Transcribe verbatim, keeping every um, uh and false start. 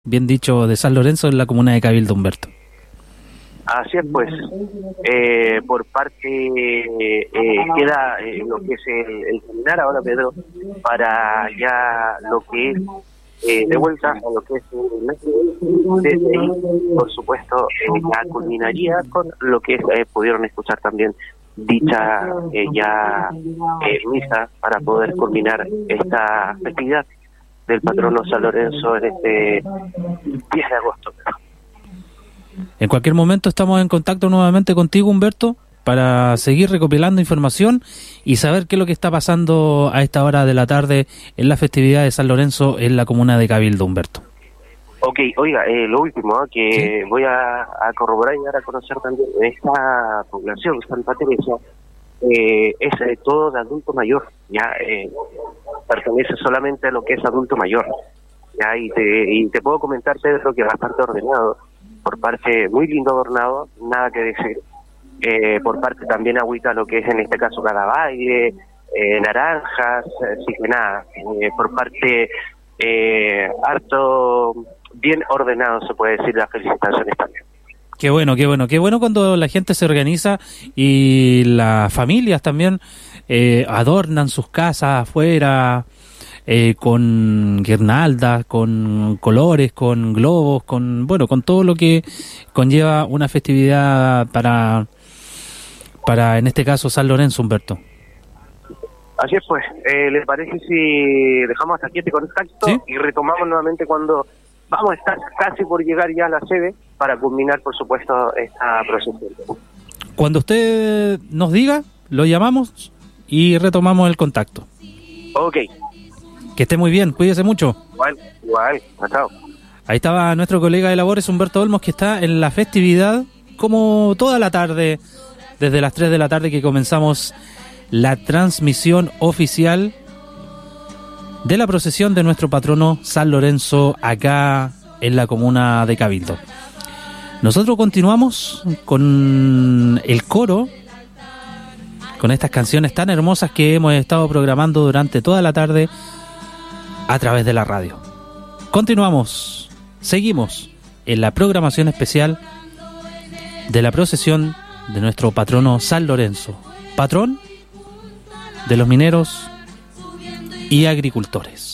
bien dicho, de San Lorenzo en la comuna de Cabildo, Humberto. Así es, pues, eh, por parte eh, queda eh, lo que es el, el caminar ahora, Pedro, para ya lo que es eh, de vuelta a lo que es el desde ahí, por supuesto, eh, ya culminaría con lo que es, eh, pudieron escuchar también dicha eh, ya eh, misa para poder culminar esta festividad del patrono San Lorenzo en este diez de agosto. En cualquier momento estamos en contacto nuevamente contigo, Humberto, para seguir recopilando información y saber qué es lo que está pasando a esta hora de la tarde en la festividad de San Lorenzo en la comuna de Cabildo, Humberto. Ok, oiga, eh, lo último, ¿eh? que ¿Sí? voy a, a corroborar y dar a conocer también, esta población, Santa Teresa, eh, es eh, todo de adulto mayor, ya eh, pertenece solamente a lo que es adulto mayor, ya y te, y te puedo comentar, Pedro, que es bastante ordenado, por parte muy lindo adornado, nada que decir, eh, por parte también agüita lo que es en este caso cada baile, eh, naranjas, así que nada, eh, por parte eh, harto bien ordenado, se puede decir, las felicitaciones también. Qué bueno, qué bueno, qué bueno cuando la gente se organiza y las familias también eh, adornan sus casas afuera eh, con guirnaldas, con colores, con globos, con bueno, con todo lo que conlleva una festividad para, para en este caso San Lorenzo, Humberto. Así es, pues, eh, ¿les parece si dejamos hasta aquí este contacto? ¿Sí? Y retomamos nuevamente cuando vamos a estar casi por llegar ya a la sede para culminar, por supuesto, esta procesión? Cuando usted nos diga, lo llamamos y retomamos el contacto. Ok. Que esté muy bien, cuídese mucho. Igual, igual, chao. Ahí estaba nuestro colega de labores, Humberto Olmos, que está en la festividad, como toda la tarde, desde las tres de la tarde que comenzamos la transmisión oficial de la procesión de nuestro patrono San Lorenzo acá en la comuna de Cabildo. Nosotros continuamos con el coro, con estas canciones tan hermosas que hemos estado programando durante toda la tarde a través de la radio. Continuamos, seguimos en la programación especial de la procesión de nuestro patrono San Lorenzo, patrón de los mineros y agricultores.